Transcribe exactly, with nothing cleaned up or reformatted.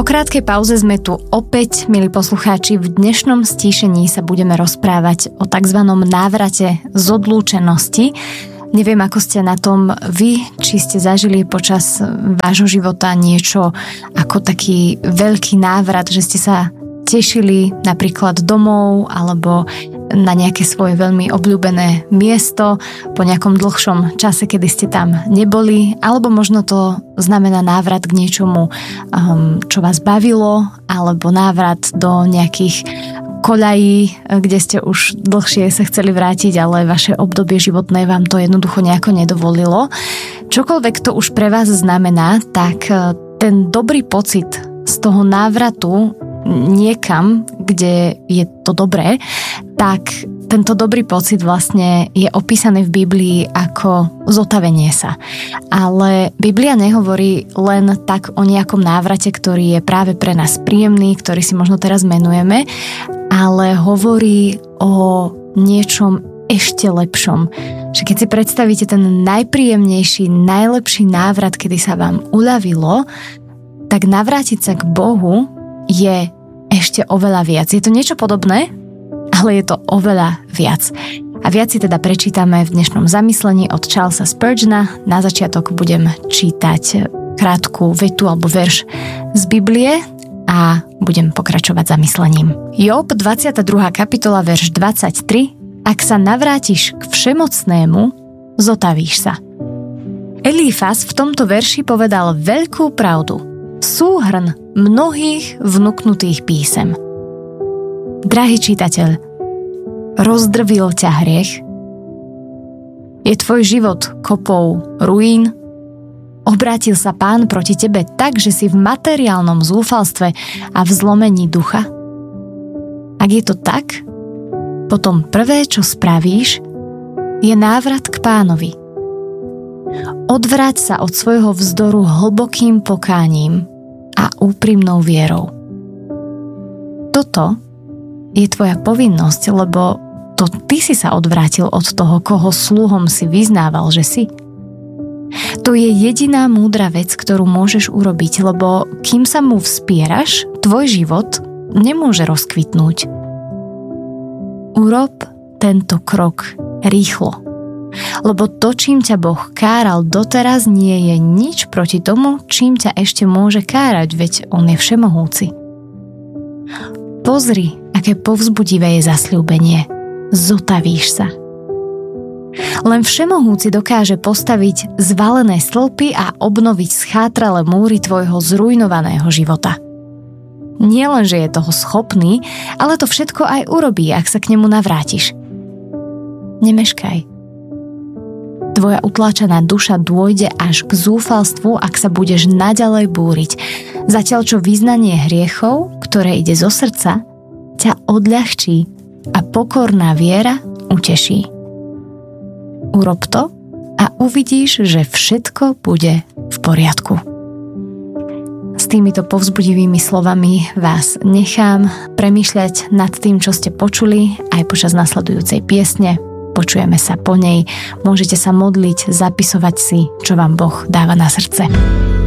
Po krátkej pauze sme tu opäť, milí poslucháči. V dnešnom stíšení sa budeme rozprávať o takzvanom návrate z odlúčenosti. Neviem, ako ste na tom vy, či ste zažili počas vášho života niečo ako taký veľký návrat, že ste sa tešili napríklad domov alebo na nejaké svoje veľmi obľúbené miesto po nejakom dlhšom čase, kedy ste tam neboli, alebo možno to znamená návrat k niečomu, um, čo vás bavilo, alebo návrat do nejakých koľají, kde ste už dlhšie sa chceli vrátiť, ale vaše obdobie životné vám to jednoducho nejako nedovolilo. Čokoľvek to už pre vás znamená, tak ten dobrý pocit z toho návratu niekam, kde je to dobré, tak tento dobrý pocit vlastne je opísaný v Biblii ako zotavenie sa. Ale Biblia nehovorí len tak o nejakom návrate, ktorý je práve pre nás príjemný, ktorý si možno teraz menujeme, ale hovorí o niečom ešte lepšom. Že keď si predstavíte ten najpríjemnejší, najlepší návrat, kedy sa vám uľavilo, tak navrátiť sa k Bohu je ešte oveľa viac. Je to niečo podobné, ale je to oveľa viac. A viac si teda prečítame v dnešnom zamyslení od Charlesa Spurgeona. Na začiatok budem čítať krátku vetu alebo verš z Biblie a budem pokračovať zamyslením. Job, dvadsiata druhá kapitola, verš dvadsaťtri. Ak sa navrátiš k všemocnému, zotavíš sa. Elífaz v tomto verši povedal veľkú pravdu. Súhrn mnohých vnuknutých písem. Drahý čitateľ, rozdrvil ťa hriech? Je tvoj život kopou ruín? Obrátil sa Pán proti tebe tak, že si v materiálnom zúfalstve a v zlomení ducha? Ak je to tak, potom prvé, čo spravíš, je návrat k Pánovi. Odvráť sa od svojho vzdoru hlbokým pokáním a úprimnou vierou. Toto je tvoja povinnosť, lebo to ty si sa odvrátil od toho, koho sluhom si vyznával, že si. To je jediná múdra vec, ktorú môžeš urobiť, lebo kým sa mu vspieraš, tvoj život nemôže rozkvitnúť. Urob tento krok rýchlo. Lebo to, čím ťa Boh káral doteraz, nie je nič proti tomu, čím ťa ešte môže kárať, veď on je všemohúci. Pozri, aké povzbudivé je zasľúbenie. Zotavíš sa. Len všemohúci dokáže postaviť zvalené stĺpy a obnoviť schátralé múry tvojho zrujnovaného života. Nie len, že je toho schopný, ale to všetko aj urobí, ak sa k nemu navrátiš. Nemeškaj. Tvoja utláčaná duša dôjde až k zúfalstvu, ak sa budeš naďalej búriť. Zatiaľ čo vyznanie hriechov, ktoré ide zo srdca, ťa odľahčí a pokorná viera uteší. Urob to a uvidíš, že všetko bude v poriadku. S týmito povzbudivými slovami vás nechám premýšľať nad tým, čo ste počuli aj počas nasledujúcej piesne. Počujeme sa po nej, môžete sa modliť, zapisovať si, čo vám Boh dáva na srdce.